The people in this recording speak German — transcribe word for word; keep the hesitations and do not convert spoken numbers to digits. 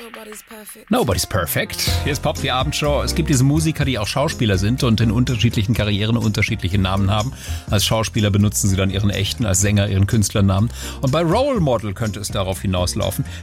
Nobody's perfect. Hier ist Pop, die Abendshow. Es gibt diese Musiker, die auch Schauspieler sind und in unterschiedlichen Karrieren unterschiedliche Namen haben. Als Schauspieler benutzen sie dann ihren echten, als Sänger ihren Künstlernamen. Und bei Role Model könnte es darauf hinauslaufen.